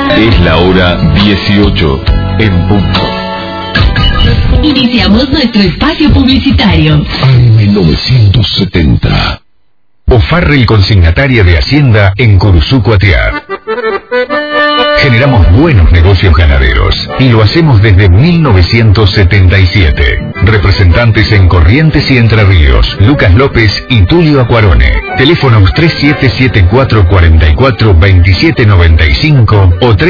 Es la hora 18 en punto. Iniciamos nuestro espacio publicitario. En 1970. O'Farrell, consignataria de Hacienda en Curuzú, Cuatiá. Generamos buenos negocios ganaderos y lo hacemos desde 1977. Representantes en Corrientes y Entre Ríos, Lucas López y Tulio Acuarone. Teléfonos 3774-442795 o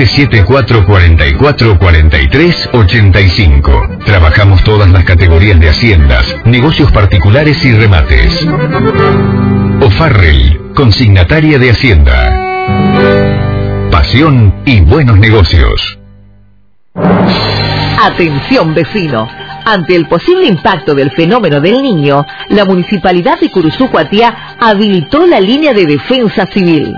3774-444385. Trabajamos todas las categorías de haciendas, negocios particulares y remates. O'Farrell, consignataria de Hacienda. Pasión y buenos negocios. Atención, vecino. Ante el posible impacto del fenómeno del Niño, la Municipalidad de Curuzú, Cuatiá habilitó la línea de defensa civil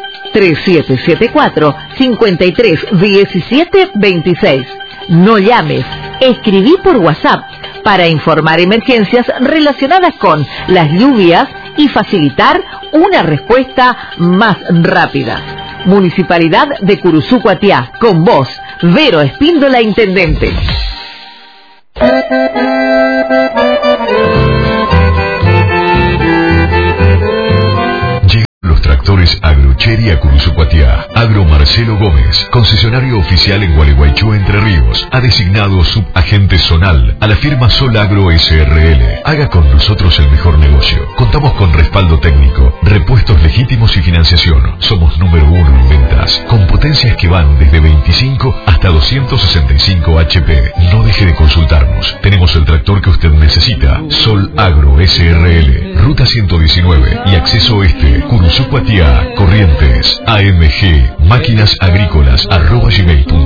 3774-531726. No llames, escribí por WhatsApp para informar emergencias relacionadas con las lluvias y facilitar una respuesta más rápida. Municipalidad de Curuzú, Cuatiá, con vos, Vero Espíndola, intendente. Los tractores Agrocheri a Curuzú, Cuatiá. Agro Marcelo Gómez, concesionario oficial en Gualeguaychú, Entre Ríos, ha designado subagente zonal a la firma Sol Agro SRL. Haga con nosotros el mejor negocio. Contamos con respaldo técnico, repuestos legítimos y financiación. Somos número 1 en ventas, con potencias que van desde 25 hasta 265 HP. No deje de consultarnos. Tenemos el tractor que usted necesita. Sol Agro SRL, Ruta 119 y Acceso Oeste, Curuzú, Cuatiá, Corrientes. AMG, máquinas agrícolas @gmail.com.